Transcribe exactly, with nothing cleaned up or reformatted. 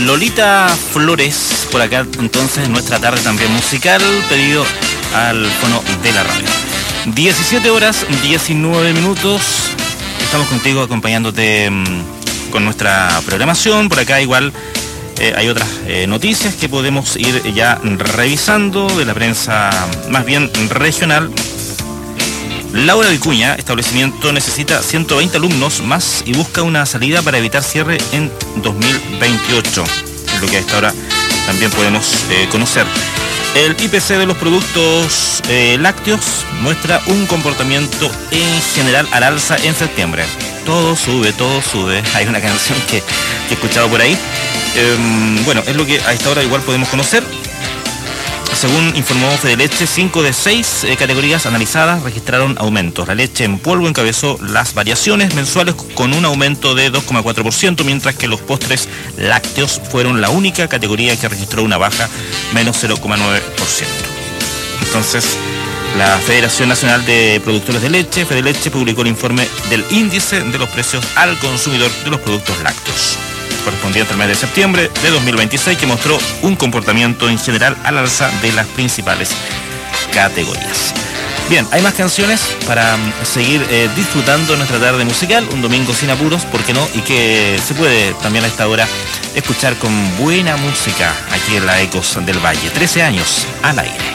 Lolita Flores, por acá entonces nuestra tarde también musical, pedido al fono de la radio. diecisiete horas, diecinueve minutos, estamos contigo acompañándote mmm, con nuestra programación. Por acá igual eh, hay otras eh, noticias que podemos ir ya revisando de la prensa más bien regional. Laura Vicuña, establecimiento necesita ciento veinte alumnos más y busca una salida para evitar cierre en dos mil veintiocho. Es lo que a esta hora también podemos eh, conocer. El I P C de los productos eh, lácteos muestra un comportamiento en general al alza en septiembre. Todo sube, todo sube. Hay una canción que, que he escuchado por ahí. Eh, bueno, es lo que a esta hora igual podemos conocer. Según informó Fedeleche, cinco de seis eh, categorías analizadas registraron aumentos. La leche en polvo encabezó las variaciones mensuales con un aumento de dos coma cuatro por ciento, mientras que los postres lácteos fueron la única categoría que registró una baja, menos cero coma nueve por ciento. Entonces, la Federación Nacional de Productores de Leche, Fedeleche, publicó el informe del índice de los precios al consumidor de los productos lácteos, correspondiente al mes de septiembre de dos mil veintiséis, que mostró un comportamiento en general al alza de las principales categorías. Bien, hay más canciones para seguir eh, disfrutando nuestra tarde musical, un domingo sin apuros, ¿por qué no? Y que se puede también a esta hora escuchar con buena música aquí en la Ecos del Valle. trece años al aire.